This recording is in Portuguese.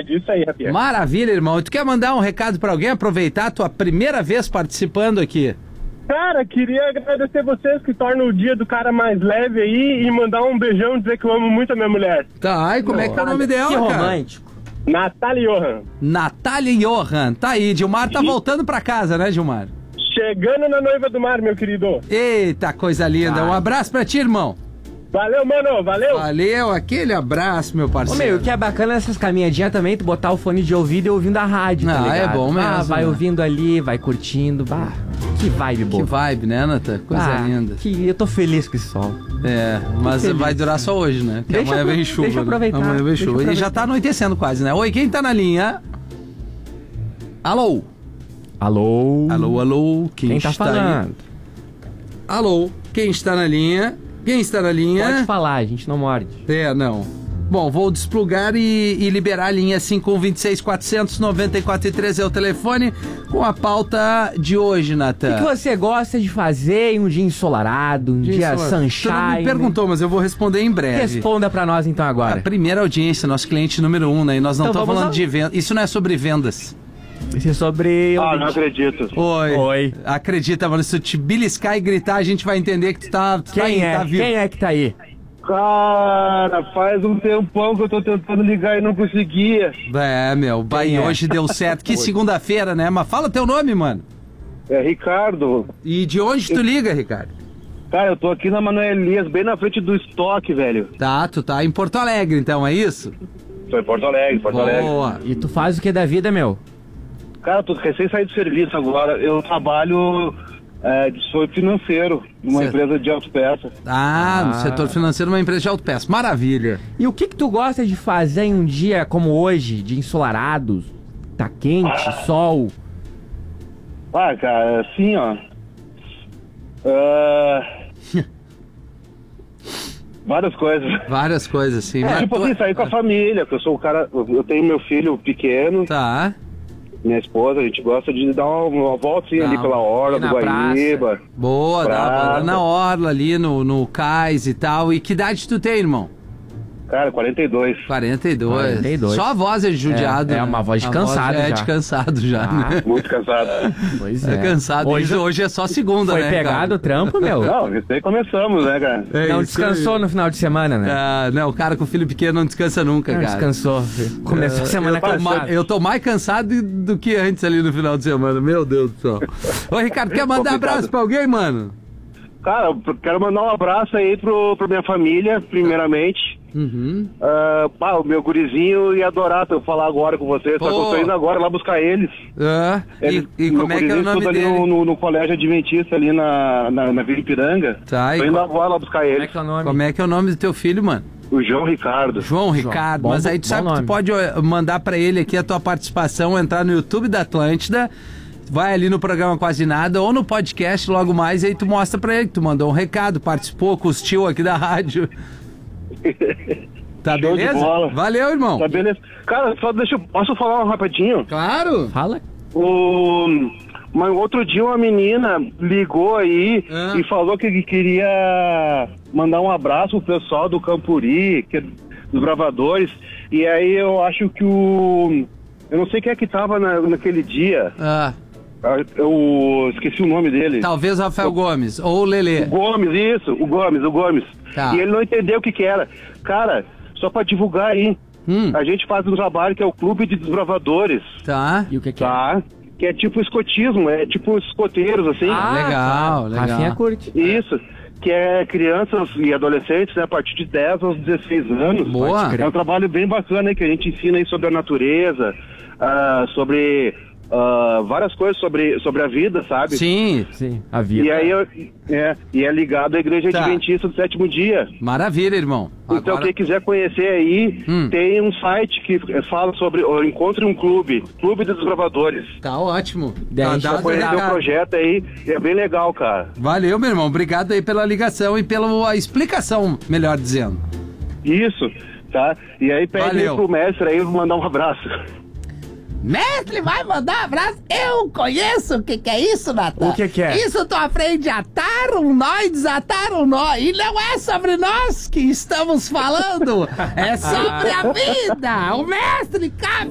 verdade, isso aí, Rafinha. Maravilha, irmão. E tu quer mandar um recado pra alguém, aproveitar a tua primeira vez participando aqui? Cara, queria agradecer vocês que tornam o dia do cara mais leve aí e mandar um beijão e dizer que eu amo muito a minha mulher. Tá, e como é que é o nome dela, Que cara? romântico. Natália Johan. Natália Johan. Tá aí, Gilmar tá voltando pra casa, né, Gilmar? Chegando na noiva do mar, meu querido. Eita, coisa linda. Um abraço pra ti, irmão. Valeu, mano, valeu. Valeu, aquele abraço, meu Ô, parceiro. meu, o que é bacana nessas caminhadinhas também, tu botar o fone de ouvido e ouvindo a rádio, tá ligado? É bom mesmo. Ah, vai né? ouvindo ali, vai curtindo. Bah, que vibe boa. Que vibe, né, Nata? Coisa linda. Que eu tô feliz com esse sol. É, mas vai durar só hoje, né? Porque Deixa amanhã vem chuva. deixa eu aproveitar, Né? Amanhã vem deixa eu chuva. E já aproveitar. tá anoitecendo quase, né? Oi, quem tá na linha? Alô? Alô? Alô, alô? Quem tá está aí? falando? Alô? Quem está na linha? Quem está na linha? Pode falar, a gente não morde. É, não. Bom, vou desplugar e liberar a linha 5126 400 9413 é o telefone com a pauta de hoje, O Natan. que você gosta de fazer em um dia ensolarado, um dia sunshine? Tu não me perguntou, mas eu vou responder em breve. Responda pra nós então A agora. primeira audiência, nosso cliente número 1, né? E nós não Então estamos vamos falando lá. de vendas. Isso não é sobre vendas. Isso é sobre... Não acredito. Oi. Oi. Acredita, mano, se tu te beliscar e gritar, a gente vai entender que tu tá Quem é? tá vivo. Quem é que tá aí? Cara, faz um tempão que eu tô tentando ligar e não conseguia. É, meu, Quem e é? hoje deu certo. Que segunda-feira, né? Mas fala teu nome, mano. É Ricardo. E de onde tu liga, Ricardo? Cara, eu tô aqui na Manuel Elias, bem na frente do estoque, velho. Tá, tu tá em Porto Alegre, então, é isso? Tô em Porto Alegre, Boa. E tu faz o que da vida, meu? Cara, eu tô recém saí do serviço agora. Eu trabalho sou financeiro numa Certo. empresa de autopeça. No setor financeiro, uma empresa de autopeça. Maravilha. E o que tu gosta de fazer em um dia como hoje, de ensolarado, tá quente, sol? Ah, cara, assim, ó. Várias coisas. Várias coisas, assim. Mas Tipo tu- assim, sair com a família, que eu sou o cara. Eu tenho meu filho pequeno, Tá. minha esposa, a gente gosta de dar uma voltinha ali Não. pela orla Ir do na Guaíba. Boa, dá Praça. na orla ali, no cais e tal. E que idade tu tem, irmão? Cara, 42. 42. 42. Só a voz é de judiado. É né? uma voz de A cansado é já. de cansado já, né? Muito cansado. Pois É cansado. Hoje é só segunda, Foi né, pegado o trampo, meu? Não, recém começamos, né, cara? É Não isso descansou aí. no final de semana, né? Ah, não, o cara com filho pequeno não descansa nunca, Não cara. descansou. Começou a semana cansado. Eu tô mais cansado do que antes ali no final de semana. Meu Deus do céu. Ô, Ricardo, quer mandar Complicado. abraço pra alguém, mano? Cara, eu quero mandar um abraço aí pra minha família, primeiramente. Uhum. O meu gurizinho ia adorar eu falar agora com vocês, só que eu tô indo agora lá buscar eles. E Meu como é que é o gurizinho nome estuda ali dele? no colégio adventista ali na Vila Ipiranga. Tá, e Tô indo agora lá buscar Como é eles. que é o nome? Como é que é o nome do teu filho, mano? O João Ricardo. João Ricardo, Bom- mas aí tu bom sabe que tu nome. pode mandar pra ele aqui a tua participação, entrar no YouTube da Atlântida, vai ali no programa Quase Nada ou no podcast logo mais, e aí tu mostra pra ele que tu mandou um recado, participou, curtiu aqui da rádio. Tá Show de beleza? bola. Valeu, irmão. Tá beleza? Cara, só posso falar um rapidinho? Claro. Fala. Mas outro dia uma menina ligou aí e falou que queria mandar um abraço pro pessoal do Campuri, dos bravadores. E aí eu acho que eu não sei quem é que tava naquele dia. Eu esqueci o nome dele. Talvez o Rafael Gomes ou o Lelê. O Gomes. Tá. E ele não entendeu o que era. Cara, só pra divulgar aí. A gente faz um trabalho que é o Clube de Desbravadores. Tá. E o que é? Tá? Que é tipo escotismo, é tipo escoteiros, assim. Legal, legal. Rafinha curte. Isso, que é crianças e adolescentes, né, a partir de 10 aos 16 anos. Boa. É um trabalho bem bacana aí, que a gente ensina aí sobre a natureza, sobre várias coisas sobre a vida, sabe? Sim. Sim, a vida. E aí e é ligado à Igreja Tá. Adventista do Sétimo Dia. Maravilha, irmão. Então, quem quiser conhecer aí, tem um site que fala sobre Encontre um Clube dos Desbravadores. Tá ótimo. Daí a Tá gente dado Pra conhecer recado. o projeto aí, é bem legal, cara. Valeu, meu irmão. Obrigado aí pela ligação e pela explicação, melhor dizendo. Isso, tá? E aí pede Valeu. aí pro mestre aí mandar um abraço. Mestre, vai mandar abraço? Eu conheço o que é isso, Natan. O que é? Isso tu aprende a atar um nó e desatar um nó. E não é sobre nós que estamos falando, é sobre a vida. O mestre cabe